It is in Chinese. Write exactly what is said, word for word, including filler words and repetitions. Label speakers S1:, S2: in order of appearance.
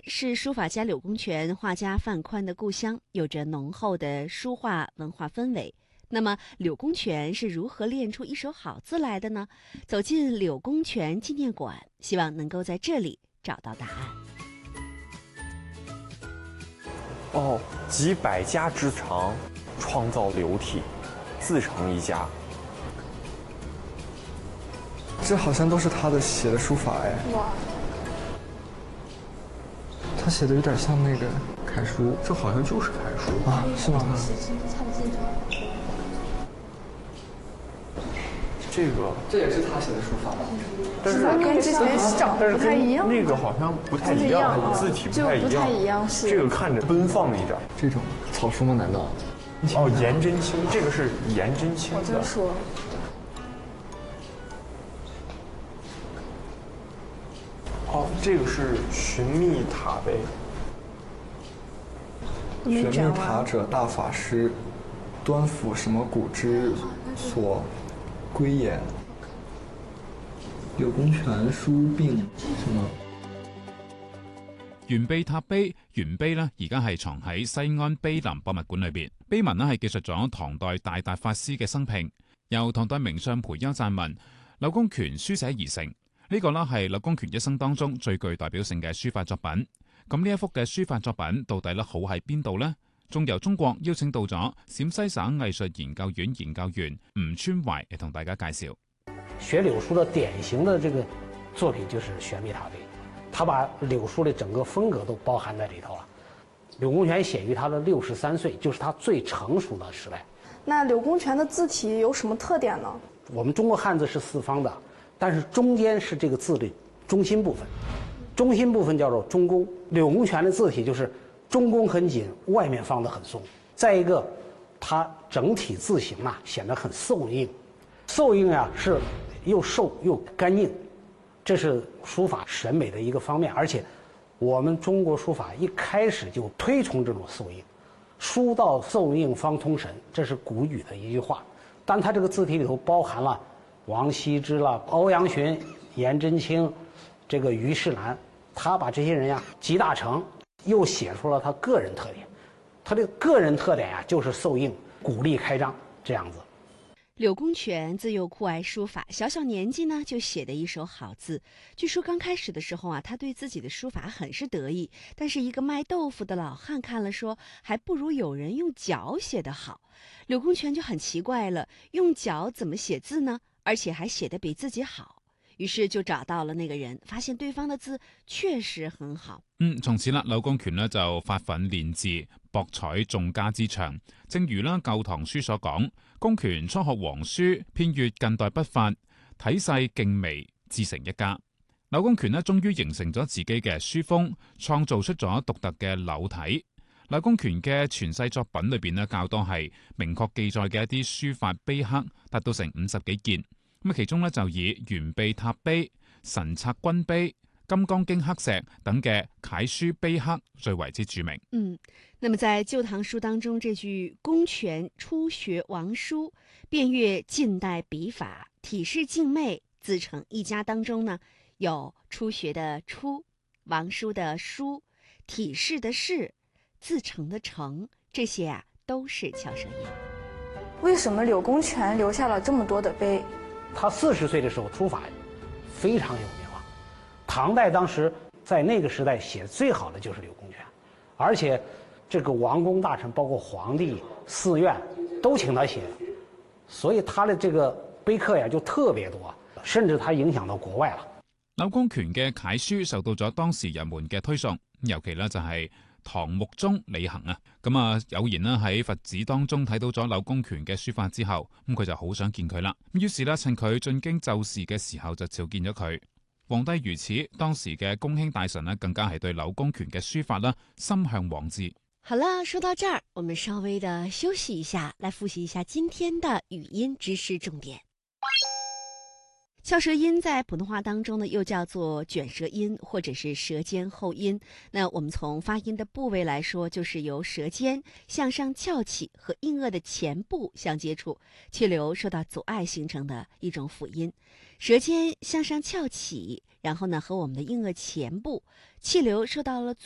S1: 是书法家柳公权、画家范宽的故乡，有着浓厚的书画文化氛围。那么，柳公权是如何练出一手好字来的呢？走进柳公权纪念馆，希望能够在这里找到答案。
S2: 哦，集百家之长，创造流体，自成一家。
S3: 这好像都是他的写的书法哎。哇！他写的有点像那个楷书，
S2: 这好像就是楷书
S3: 啊？是吗？
S2: 这个
S3: 这也是他写的书法吧？
S2: 但是
S4: 跟之前长得不太一样，
S2: 那个好像不太一样，字体不太一样。
S4: 不太一样是。
S2: 这个看着奔放一点。
S3: 这种草书吗？难道？
S2: 哦，颜真卿，这个是颜真卿的。
S4: 我就说。
S2: 哦，这个是寻觅塔碑。
S3: 寻觅塔者，大法师，端辅什么古之所归也。柳公權書並什麼？
S5: 玄秘塔碑，原碑呢而家係藏喺西安碑林博物館裏邊。碑文呢係記述咗唐代大達法師嘅生平，由唐代名相培休撰文，柳公權書寫而成。呢個呢係柳公權一生當中最具代表性嘅書法作品。咁呢一幅嘅書法作品到底呢好喺邊度呢？仲由中國邀請到咗陝西省藝術研究院研究員吳川懷嚟同大家介紹。
S6: 學柳書的典型的這個作品就是玄秘塔碑，他把柳書的整個風格都包含在裏頭了。柳公權寫於他的六十三歲，就是他最成熟的時代。
S4: 那柳公權的字體有什麼特點呢？
S6: 我們中國漢字是四方的，但是中間是這個字的中心部分，中心部分叫做中宮。柳公權的字體就是中宮很緊，外面放得很鬆。再一個，它整體字形啊顯得很瘦硬，瘦硬啊是又瘦又乾淨，這是書法審美的一個方面。而且我們中國書法一開始就推崇這種瘦硬，書到瘦硬方通神，這是古語的一句話。但它這個字體裏頭包含了王羲之了、歐陽詢、顏真卿，這個虞世南，他把這些人呀集大成，又寫出了他個人特點。他的個人特點呀就是瘦硬、鼓勵開張這樣子。
S1: 柳公權自幼酷愛書法，小小年紀呢就寫的一手好字。據說剛開始的時候啊，他對自己的書法很是得意，但是一個賣豆腐的老漢看了說，還不如有人用腳寫得好。柳公權就很奇怪了，用腳怎麼寫字呢？而且還寫得比自己好。於是就找到了那個人，發現對方的字確實很好。
S5: 嗯，從此啦，柳公權呢就發奮練字，博採眾家之長。正如啦《舊唐書》所講，公權初學黃書，遍閱近代筆法，體細勁微，自成一家。柳公權呢終於形成咗自己嘅書風，創造出咗獨特嘅柳體。柳公權嘅傳世作品裏邊呢，較多係明確記載嘅一啲書法碑刻，達到成五十幾件。咁其中咧就以玄秘塔碑、神策軍碑、金剛經刻石等嘅楷書碑刻最為之著名。
S1: 嗯，那麼在《舊唐書》當中，這句公權初學王書，遍閱近代筆法，體式靜媚，自成一家當中呢，有初學的初、王書的書、體式的式、自成的成，這些啊都是翹舌音。
S4: 為什麼柳公權留下了這麼多的碑？
S6: 他四十歲的時候書法非常有名了，唐代當時在那個時代寫最好的就是柳公權，而且這個王公大臣包括皇帝、寺院都請他寫，所以他的這個碑刻呀就特別多，甚至他影響到國外了。
S5: 柳公權嘅楷書受到咗當時人們嘅推崇，尤其呢就係唐穆宗李珩啊，咁啊有言呢喺佛寺當中睇到咗柳公權嘅書法之後，咁佢就好想見佢啦。咁於是呢，趁佢進京就事嘅時候就召見咗佢。皇帝如此，當時嘅宮卿大臣呢更加係對柳公權嘅書法呢心向往之。
S1: 好了，說到這兒，我們稍微的休息一下，來複習一下今天的語音知識重點。翹舌音在普通話當中呢，又叫做捲舌音或者是舌尖後音。那我們從發音的部位來說，就是由舌尖向上翹起和硬腭的前部相接觸，氣流受到阻礙形成的一種輔音。舌尖向上翹起，然後呢和我們的硬腭前部氣流受到了